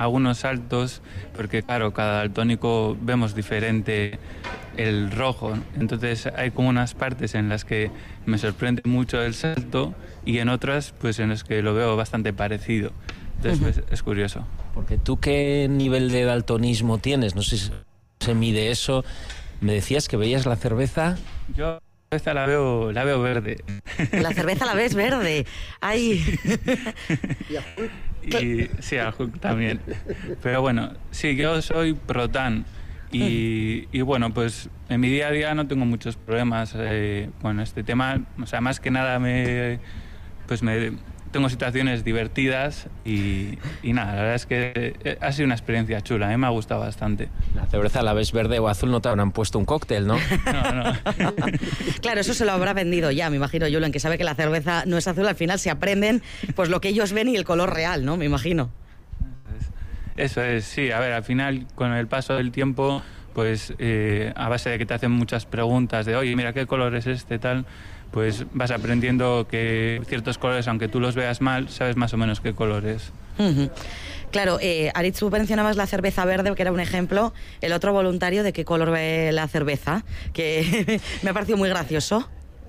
algunos saltos, porque claro, cada daltónico vemos diferente el rojo, entonces hay como unas partes en las que me sorprende mucho el salto y en otras pues en las que lo veo bastante parecido. Entonces pues, es curioso. Porque tú, ¿qué nivel de daltonismo tienes? No sé si se mide eso. Me decías que veías la cerveza. Yo la cerveza la veo verde. La cerveza la ves verde. ¡Ay! Y sí, al Hulk también. Pero bueno, sí, yo soy pro-tan. Y bueno, pues en mi día a día no tengo muchos problemas. Bueno, este tema, o sea, más que nada tengo situaciones divertidas y nada, la verdad es que ha sido una experiencia chula, a mí me ha gustado bastante. La cerveza la ves verde o azul, no te habrán puesto un cóctel, ¿no? No. Claro, eso se lo habrá vendido ya, me imagino, Julen, que sabe que la cerveza no es azul, al final se aprenden pues lo que ellos ven y el color real, ¿no? Me imagino. Eso es, sí, a ver, al final con el paso del tiempo, pues a base de que te hacen muchas preguntas de, oye, mira, ¿qué color es este, tal? Pues vas aprendiendo que ciertos colores, aunque tú los veas mal, sabes más o menos qué color es. Claro, Aritz, tú mencionabas la cerveza verde, que era un ejemplo. El otro voluntario, ¿de qué color ve la cerveza? Que me ha parecido muy gracioso.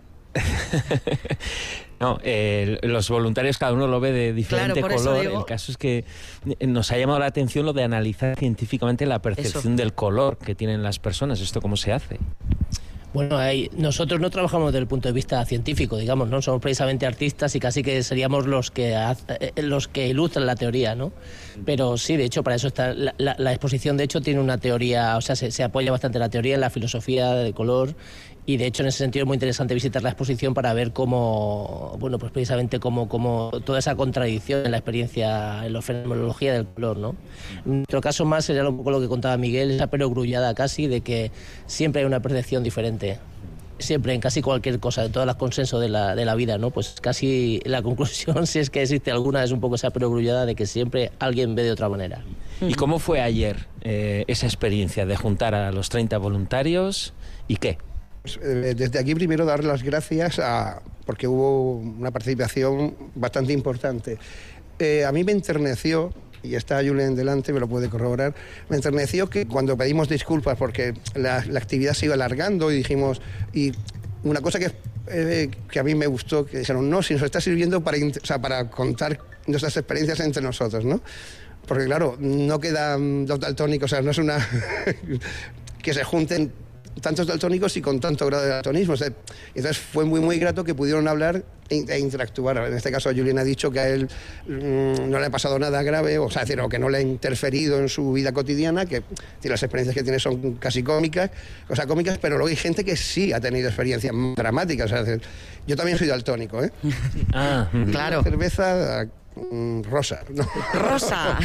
No, los voluntarios cada uno lo ve de diferente color. El caso es que nos ha llamado la atención lo de analizar científicamente la percepción del color que tienen las personas. ¿Esto cómo se hace? Bueno, nosotros no trabajamos desde el punto de vista científico, digamos, ¿no? Somos precisamente artistas y casi que seríamos los que ilustran la teoría, ¿no? Pero sí, de hecho, para eso está la exposición, de hecho, tiene una teoría, o sea, se apoya bastante la teoría en la filosofía del color. Y de hecho, en ese sentido es muy interesante visitar la exposición para ver cómo, bueno, pues precisamente cómo toda esa contradicción en la experiencia, en la fenomenología del color, ¿no? En nuestro caso más sería un poco lo que contaba Miguel, esa perogrullada casi de que siempre hay una percepción diferente. Siempre, en casi cualquier cosa, de todos los consensos de la vida, ¿no? Pues casi la conclusión, si es que existe alguna, es un poco esa perogrullada de que siempre alguien ve de otra manera. ¿Y cómo fue ayer esa experiencia de juntar a los 30 voluntarios y qué? Desde aquí primero dar las gracias porque hubo una participación bastante importante. A mí me enterneció, y está Julen delante, me lo puede corroborar, me enterneció que cuando pedimos disculpas porque la actividad se iba alargando y dijimos, y una cosa que a mí me gustó, que dijeron, no, si nos está sirviendo para contar nuestras experiencias entre nosotros, ¿no? Porque claro, no quedan dos daltónicos, o sea, no es una que se junten tantos daltónicos y con tanto grado de daltonismo. Entonces fue muy, muy grato que pudieron hablar e interactuar. En este caso, Julen ha dicho que a él no le ha pasado nada grave, o sea, que no le ha interferido en su vida cotidiana, que las experiencias que tiene son casi cómicas, pero luego hay gente que sí ha tenido experiencias dramáticas. O sea, yo también soy daltónico, ¿eh? Claro. Cerveza rosa, ¿no? Rosa.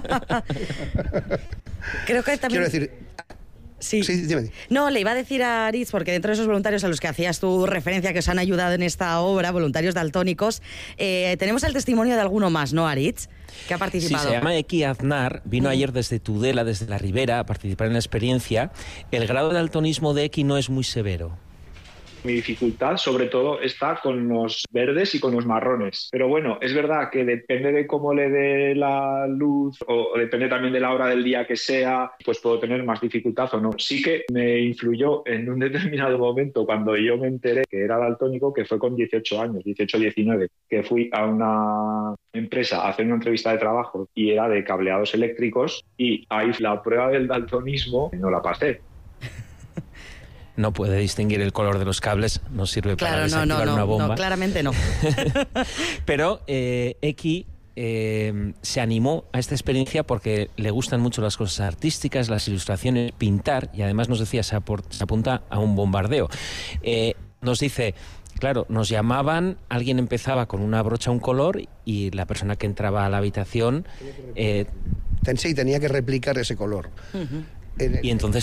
Creo que también... Quiero decir... Sí. Dime. No, le iba a decir a Aritz, porque dentro de esos voluntarios a los que hacías tu referencia, que os han ayudado en esta obra, voluntarios daltónicos, tenemos el testimonio de alguno más, ¿no, Aritz? Que ha participado. Sí, se llama Eki Aznar, vino ayer desde Tudela, desde la Ribera, a participar en la experiencia. El grado de daltonismo de Eki no es muy severo. Mi dificultad sobre todo está con los verdes y con los marrones. Pero bueno, es verdad que depende de cómo le dé la luz o depende también de la hora del día que sea, pues puedo tener más dificultad o no. Sí que me influyó en un determinado momento cuando yo me enteré que era daltónico, que fue con 18 años, 18, 19, que fui a una empresa a hacer una entrevista de trabajo y era de cableados eléctricos y ahí la prueba del daltonismo no la pasé. No puede distinguir el color de los cables, no sirve para desactivar una bomba. No, claramente no. Pero Eki se animó a esta experiencia porque le gustan mucho las cosas artísticas, las ilustraciones, pintar, y además nos decía, se apunta a un bombardeo. Nos dice, claro, nos llamaban, alguien empezaba con una brocha un color y la persona que entraba a la habitación... tenía que replicar ese color. Y entonces